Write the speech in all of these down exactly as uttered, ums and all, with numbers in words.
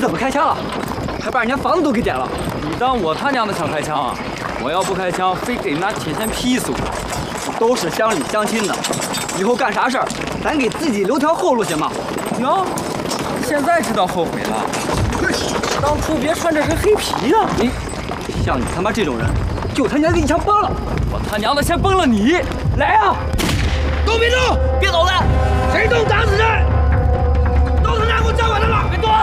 怎么开枪了？还把人家房子都给点了！ 你当我他娘的想开枪啊？我要不开枪，非给你拿铁锨劈死我！ 都是乡里乡亲的，以后干啥事儿，咱给自己留条后路行吗？ 哟，现在知道后悔了？当初别穿这身黑皮呀！ 你，像你他妈这种人，就他娘给你枪崩了！ 我他娘的先崩了你！ 来呀！ 都别动， 别走了！ 谁动打死谁！都他娘给我叫过来了！ 别动！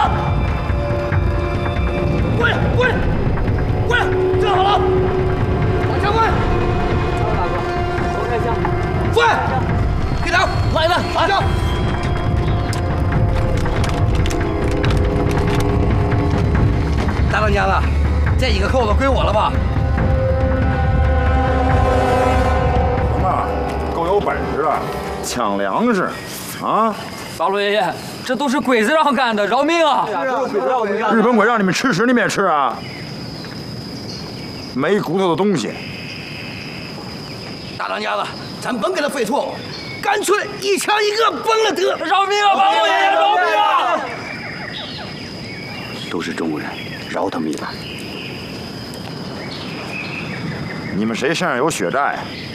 过来，过来，过来，站好了，把枪关。 张大哥，我开枪。 放，别打， 来了， 打枪。大当家的，这几个扣子归我了吧？ 行吧，够有本事了，抢粮食，啊！ 八路爷爷，这都是鬼子让干的，饶命啊！ 是啊，都是鬼子让我们干的。 日本鬼让你们吃屎，你们也吃啊？没骨头的东西！ 大当家的，咱甭给他费错误，干脆一枪一个崩了得！ 饶命啊，八路爷爷，饶命啊！ 都是中国人，饶他们一把。 你们谁身上有血债？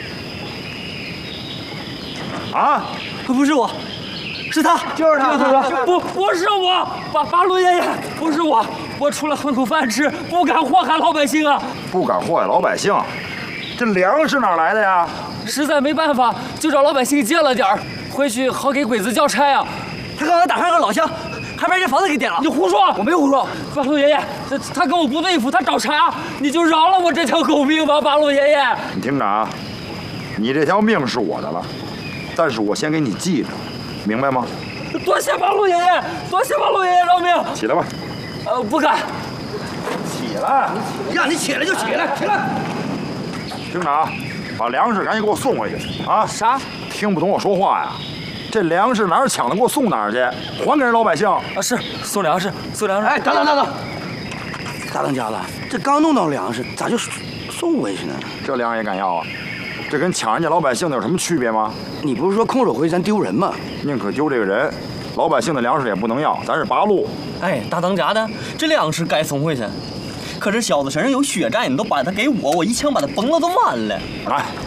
啊？ 不是我，是他，就是他，就是他， 不，不是我，八八路爷爷，不是我，我除了混口饭吃，不敢祸害老百姓啊！ 不敢祸害老百姓，这粮食哪来的呀？ 实在没办法，就找老百姓借了点儿，回去好给鬼子交差啊！ 他刚才打上个老乡，还把人家房子给点了。 你胡说！ 我没有胡说。 八路爷爷，他他跟我不对付，他找茬，你就饶了我这条狗命吧，八路爷爷。 你听着啊，你这条命是我的了，但是我先给你记着，明白吗？ 多谢八路爷爷，多谢八路爷爷饶命。 起来吧。 呃，不敢。 起来！ 让你起来就起来，起来！ 听着啊，把粮食赶紧给我送回去啊！ 啥？ 听不懂我说话呀？这粮食哪儿抢的，给我送哪儿去，还给人老百姓。 啊，是送粮食，送粮食。 哎，等等等等，大当家的，这刚弄到粮食，咋就送回去呢？ 这粮也敢要啊？这跟抢人家老百姓的有什么区别吗？ 你不是说空手回去咱丢人吗？ 宁可丢这个人，老百姓的粮食也不能要，咱是八路。 哎，大当家的，这粮食该送回去。可这小子身上有血债，你都把他给我，我一枪把他崩了就完了。 来，